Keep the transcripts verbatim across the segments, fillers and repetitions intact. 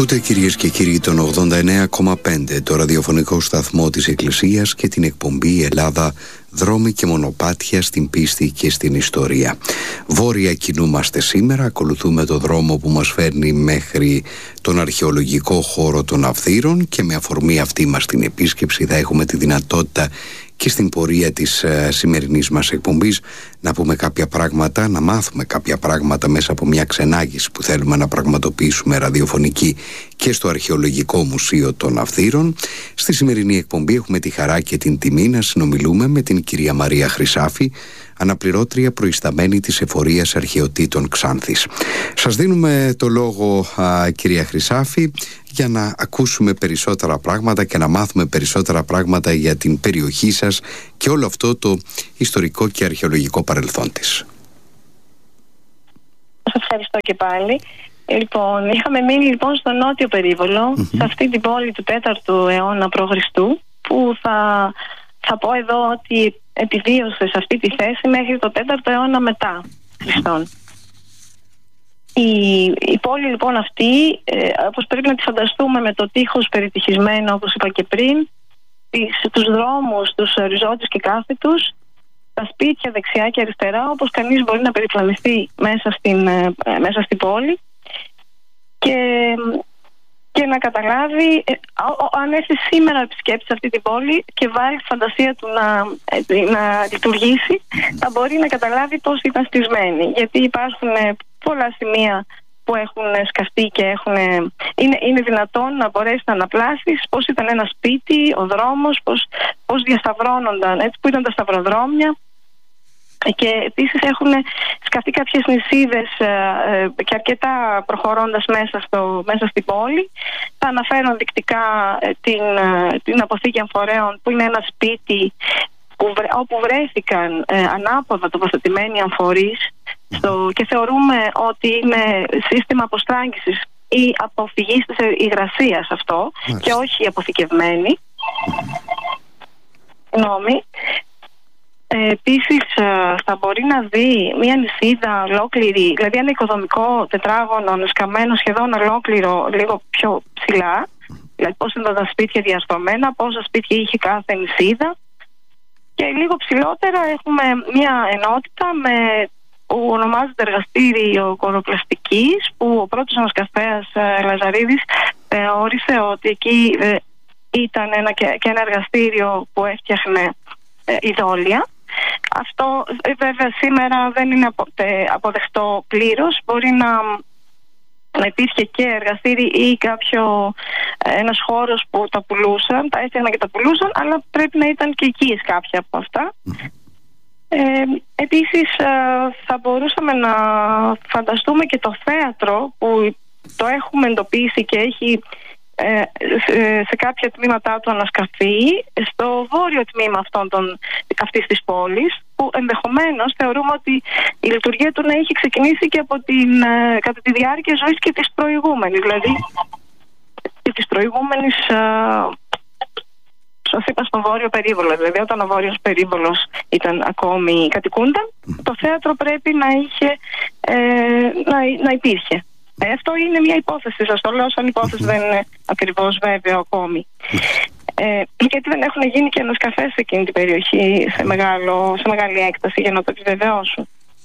Ακούτε, κυρίες και κύριοι, τον ογδόντα εννέα κόμμα πέντε, το ραδιοφωνικό σταθμό της Εκκλησίας, και την εκπομπή Ελλάδα, δρόμοι και μονοπάτια στην πίστη και στην ιστορία. Βόρεια κινούμαστε σήμερα, ακολουθούμε το δρόμο που μας φέρνει μέχρι τον αρχαιολογικό χώρο των Αυθύρων, και με αφορμή αυτή μας την επίσκεψη θα έχουμε τη δυνατότητα και στην πορεία της uh, σημερινής μας εκπομπής να πούμε κάποια πράγματα, να μάθουμε κάποια πράγματα μέσα από μια ξενάγηση που θέλουμε να πραγματοποιήσουμε ραδιοφωνική και στο Αρχαιολογικό Μουσείο των Αυθύρων. Στη σημερινή εκπομπή έχουμε τη χαρά και την τιμή να συνομιλούμε με την κυρία Μαρία Χρυσάφη, αναπληρώτρια προϊσταμένη της Εφορίας Αρχαιοτήτων Ξάνθης. Σας δίνουμε το λόγο, α, κυρία Χρυσάφη, για να ακούσουμε περισσότερα πράγματα και να μάθουμε περισσότερα πράγματα για την περιοχή σας και όλο αυτό το ιστορικό και αρχαιολογικό παρελθόν της. Σας ευχαριστώ και πάλι. Λοιπόν, είχαμε μείνει λοιπόν στο νότιο περίβολο, mm-hmm. σε αυτή την πόλη του τέταρτου αιώνα π.Χ., που θα, θα πω εδώ ότι επιβίωσε σε αυτή τη θέση μέχρι το τέταρτο αιώνα μετά Χριστόν. Η, η πόλη λοιπόν αυτή, ε, όπως πρέπει να τη φανταστούμε, με το τείχος περιτυχισμένο, όπως είπα και πριν, τις, τους δρόμους, τους οριζόντιους και κάθετους, τα σπίτια δεξιά και αριστερά, όπως κανείς μπορεί να περιπλανηθεί μέσα στην, ε, μέσα στην πόλη, και, και να καταλάβει, ε, αν έρθει σήμερα να επισκέψει αυτή την πόλη και βάλει τη φαντασία του να, ε, να λειτουργήσει, θα μπορεί να καταλάβει πώς ήταν στισμένη, γιατί υπάρχουν ε, πολλά σημεία που έχουν σκαφτεί και έχουν, είναι, είναι δυνατόν να μπορέσει να αναπλάσεις πώς ήταν ένα σπίτι, ο δρόμος, πώς, πώς διασταυρώνονταν, έτσι, που ήταν τα σταυροδρόμια. Και επίσης έχουν σκαφτεί κάποιες νησίδες ε, και αρκετά προχωρώντας μέσα, στο, μέσα στην πόλη. Θα αναφέρω δεικτικά ε, την, ε, την αποθήκη αμφορέων, που είναι ένα σπίτι που, όπου βρέθηκαν ε, ανάποδα τοποθετημένοι αμφορείς, στο, και θεωρούμε ότι είναι σύστημα αποστράγγισης ή αποφυγής της υγρασίας αυτό, Μάλιστα. και όχι αποθηκευμένη. Νόμι. Ε, επίσης θα μπορεί να δει μια νησίδα ολόκληρη, δηλαδή ένα οικοδομικό τετράγωνο σκαμμένο σχεδόν ολόκληρο, λίγο πιο ψηλά, δηλαδή πώς ήταν τα σπίτια διαρθωμένα, πόσα σπίτια είχε κάθε νησίδα, και λίγο ψηλότερα έχουμε μια ενότητα με, που ονομάζεται εργαστήριο κοροπλαστικής, που ο πρώτος ανασκαφέας ε, Λαζαρίδης θεώρησε ότι εκεί ε, ήταν ένα, και, και ένα εργαστήριο που έφτιαχνε ε, ειδόλια. Αυτό ε, βέβαια σήμερα δεν είναι αποδεκτό πλήρως. Μπορεί να, να υπήρχε και εργαστήρι ή κάποιο ε, ένας χώρος που τα πουλούσαν, τα έφτιαχναν και τα πουλούσαν, αλλά πρέπει να ήταν και οικίες κάποια από αυτά. Ε, επίσης ε, θα μπορούσαμε να φανταστούμε και το θέατρο, που το έχουμε εντοπίσει και έχει ε, σε, σε κάποια τμήματά του ανασκαφεί στο βόρειο τμήμα αυτών των, αυτής της πόλης, που ενδεχομένως θεωρούμε ότι η λειτουργία του να είχε ξεκινήσει και από την, ε, κατά τη διάρκεια ζωής και της προηγούμενης, δηλαδή και της προηγούμενης ε, σας είπα στο βόρειο περίβολο, δηλαδή όταν ο βόρειος περίβολος ήταν ακόμη κατοικούνταν, το θέατρο πρέπει να είχε ε, να, να υπήρχε. Ε, αυτό είναι μια υπόθεση, σας το λέω σαν υπόθεση, δεν είναι ακριβώς βέβαιο ακόμη. Ε, γιατί δεν έχουν γίνει και ανασκαφές σε εκείνη την περιοχή σε, μεγάλο, σε μεγάλη έκταση για να το επιβεβαιώσουν.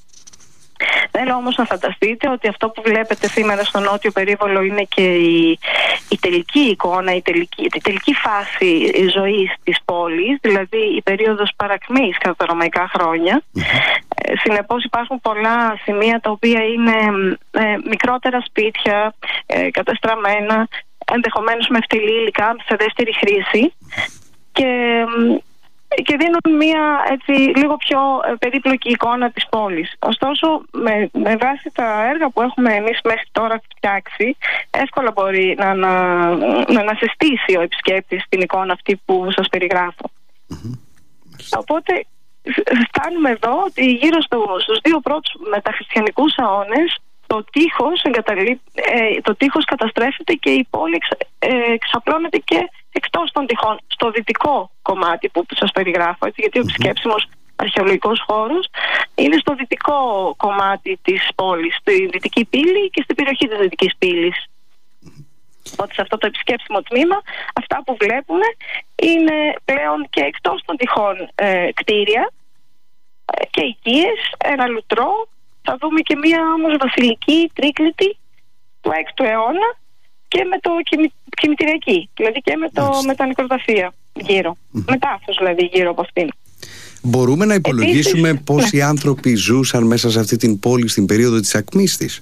Θέλω όμως να φανταστείτε ότι αυτό που βλέπετε σήμερα στο νότιο περίβολο είναι και η, η τελική εικόνα, η τελική, η τελική φάση ζωής της πόλης, δηλαδή η περίοδος παρακμής κατά τα ρωμαϊκά χρόνια. Ε, συνεπώς υπάρχουν πολλά σημεία τα οποία είναι ε, μικρότερα σπίτια, ε, καταστραμμένα, ενδεχομένως με φτυλή υλικά σε δεύτερη χρήση, και και δίνουν μια έτσι λίγο πιο περίπλοκη εικόνα της πόλης. Ωστόσο, με, με βάση τα έργα που έχουμε εμείς μέχρι τώρα φτιάξει, εύκολα μπορεί να, να, να ανασυστήσει ο επισκέπτης την εικόνα αυτή που σας περιγράφω. Mm-hmm. Οπότε φτάνουμε εδώ ότι γύρω στο, στους δύο πρώτους μεταχριστιανικούς αιώνες το τείχος, εγκαταλεί, ε, το τείχος καταστρέφεται και η πόλη εξ, ε, εξαπλώνεται και εκτός των τειχών, στο δυτικό κομμάτι που σας περιγράφω, έτσι, γιατί ο επισκέψιμος αρχαιολογικός χώρος είναι στο δυτικό κομμάτι της πόλης, στη δυτική πύλη και στην περιοχή της δυτικής πύλης. ότι σε αυτό το επισκέψιμο τμήμα αυτά που βλέπουμε είναι πλέον και εκτός των τυχών ε, κτίρια ε, και οικίες, ένα λουτρό. Θα δούμε και μία όμως βασιλική τρίκλητη του έκτου αιώνα και με το κημητηριακή, δηλαδή και με, το, με τα νεκροταφεία γύρω. Mm-hmm. Μετάφρος δηλαδή γύρω από αυτήν. Μπορούμε να υπολογίσουμε Επίσης, πόσοι ναι. άνθρωποι ζούσαν μέσα σε αυτή την πόλη στην περίοδο της ακμής της?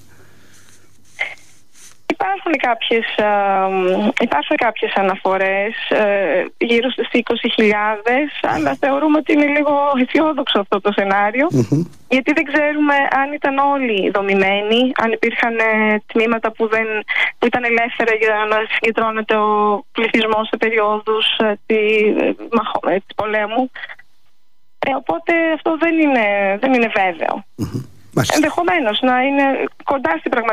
Υπάρχουν κάποιες, ε, υπάρχουν κάποιες αναφορές ε, γύρω στις είκοσι χιλιάδες, αλλά θεωρούμε ότι είναι λίγο αισιόδοξο αυτό το σενάριο, mm-hmm. γιατί δεν ξέρουμε αν ήταν όλοι δομημένοι, αν υπήρχαν ε, τμήματα που, δεν, που ήταν ελεύθερα για να συγκεντρώνεται ο πληθυσμός σε περιόδους ε, τη, ε, ε, της πολέμου. Ε, οπότε αυτό δεν είναι, δεν είναι βέβαιο. Mm-hmm. Ενδεχομένως να είναι κοντά στην πραγματικότητα